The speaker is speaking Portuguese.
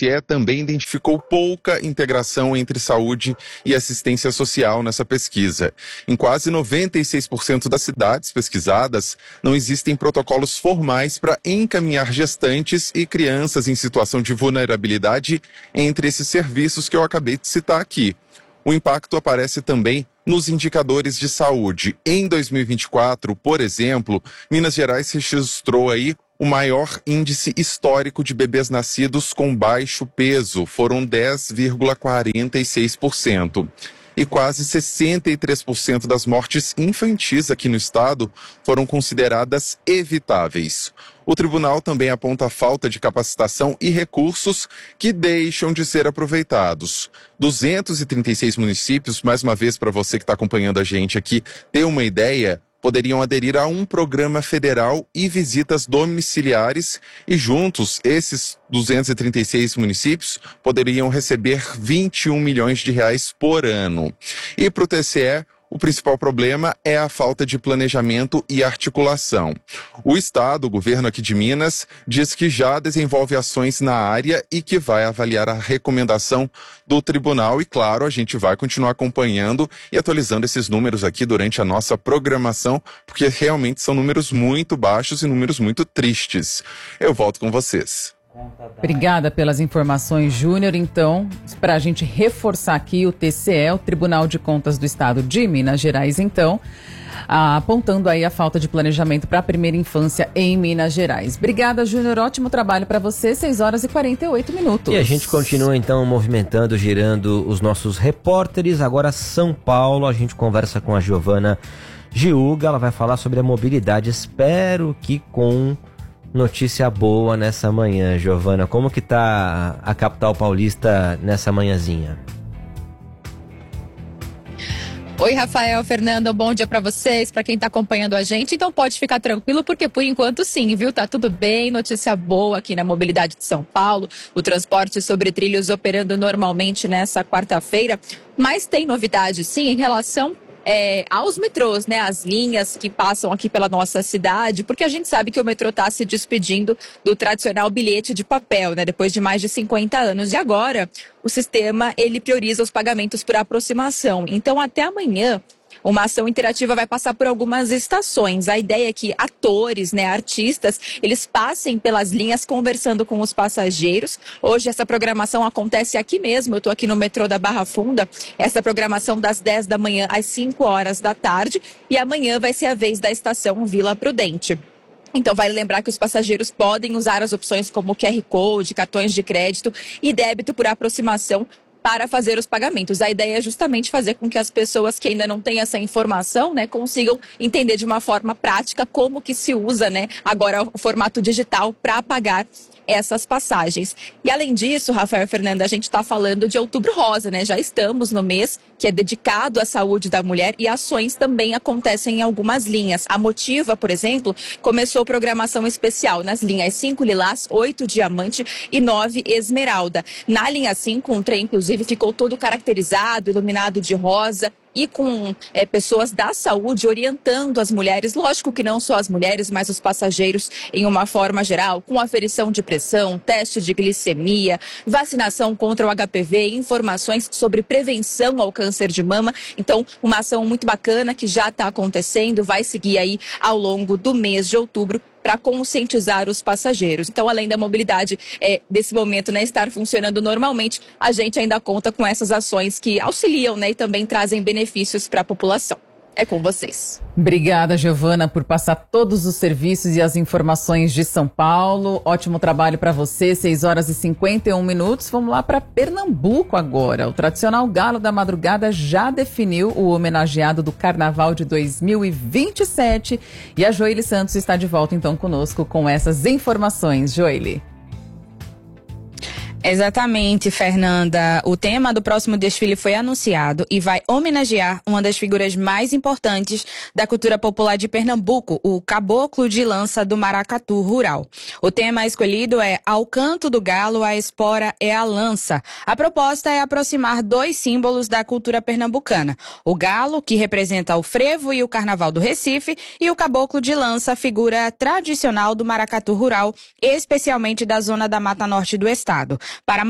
TSE também identificou pouca integração entre saúde e assistência social nessa pesquisa. Em quase 96% das cidades pesquisadas, não existem protocolos formais para encaminhar gestantes e crianças em situação de vulnerabilidade entre esses serviços que eu acabei de citar aqui. O impacto aparece também nos indicadores de saúde. Em 2024, por exemplo, Minas Gerais registrou aí o maior índice histórico de bebês nascidos com baixo peso, foram 10,46%. E quase 63% das mortes infantis aqui no estado foram consideradas evitáveis. O tribunal também aponta a falta de capacitação e recursos que deixam de ser aproveitados. 236 municípios, mais uma vez para você que está acompanhando a gente aqui, ter uma ideia, poderiam aderir a um programa federal e visitas domiciliares e juntos, esses 236 municípios poderiam receber 21 milhões de reais por ano. E para o TSE, o principal problema é a falta de planejamento e articulação. O Estado, o governo aqui de Minas, diz que já desenvolve ações na área e que vai avaliar a recomendação do tribunal. E, claro, a gente vai continuar acompanhando e atualizando esses números aqui durante a nossa programação, porque realmente são números muito baixos e números muito tristes. Eu volto com vocês. Obrigada pelas informações, Júnior. Então, para a gente reforçar aqui, o TCE, o Tribunal de Contas do Estado de Minas Gerais, então, apontando aí a falta de planejamento para a primeira infância em Minas Gerais. Obrigada, Júnior. Ótimo trabalho para você. 6h48. E a gente continua, então, movimentando, girando os nossos repórteres. Agora, São Paulo, a gente conversa com a Giovana Giuga. Ela vai falar sobre a mobilidade. Espero que com notícia boa nessa manhã, Giovana. Como que tá a capital paulista nessa manhãzinha? Oi, Rafael, Fernando, bom dia para vocês, para quem tá acompanhando a gente. Então pode ficar tranquilo, porque por enquanto sim, viu? Tá tudo bem, notícia boa aqui na mobilidade de São Paulo. O transporte sobre trilhos operando normalmente nessa quarta-feira. Mas tem novidade sim em relação aos metrôs, né, as linhas que passam aqui pela nossa cidade, porque a gente sabe que o metrô está se despedindo do tradicional bilhete de papel, né, depois de mais de 50 anos. E agora o sistema, ele prioriza os pagamentos por aproximação. Então até amanhã uma ação interativa vai passar por algumas estações. A ideia é que atores, né, artistas, eles passem pelas linhas conversando com os passageiros. Hoje essa programação acontece aqui mesmo, eu estou aqui no metrô da Barra Funda, essa programação das 10 da manhã às 5 horas da tarde, e amanhã vai ser a vez da estação Vila Prudente. Então, vale lembrar que os passageiros podem usar as opções como QR Code, cartões de crédito e débito por aproximação para fazer os pagamentos. A ideia é justamente fazer com que as pessoas que ainda não têm essa informação, né, consigam entender de uma forma prática como que se usa, né, agora o formato digital para pagar essas passagens. E além disso, Rafael e Fernanda, a gente está falando de Outubro Rosa, né? Já estamos no mês que é dedicado à saúde da mulher e ações também acontecem em algumas linhas. A Motiva, por exemplo, começou programação especial nas linhas 5 Lilás, 8 Diamante e 9 Esmeralda. Na linha 5, um trem, inclusive, ficou todo caracterizado, iluminado de rosa, e com pessoas da saúde orientando as mulheres, lógico que não só as mulheres, mas os passageiros em uma forma geral, com aferição de pressão, teste de glicemia, vacinação contra o HPV, informações sobre prevenção ao câncer de mama. Então, uma ação muito bacana que já está acontecendo, vai seguir aí ao longo do mês de outubro, para conscientizar os passageiros. Então, além da mobilidade desse momento, né, estar funcionando normalmente, a gente ainda conta com essas ações que auxiliam, né, e também trazem benefícios para a população. É com vocês. Obrigada, Giovana, por passar todos os serviços e as informações de São Paulo. Ótimo trabalho para você, 6h51. Vamos lá para Pernambuco agora. O tradicional Galo da Madrugada já definiu o homenageado do Carnaval de 2027. E a Joely Santos está de volta então conosco com essas informações. Joely. Exatamente, Fernanda. O tema do próximo desfile foi anunciado e vai homenagear uma das figuras mais importantes da cultura popular de Pernambuco, o Caboclo de Lança do Maracatu Rural. O tema escolhido é Ao Canto do Galo, a Espora é a Lança. A proposta é aproximar dois símbolos da cultura pernambucana. O galo, que representa o frevo e o carnaval do Recife, e o Caboclo de Lança, figura tradicional do Maracatu Rural, especialmente da zona da Mata Norte do estado. Para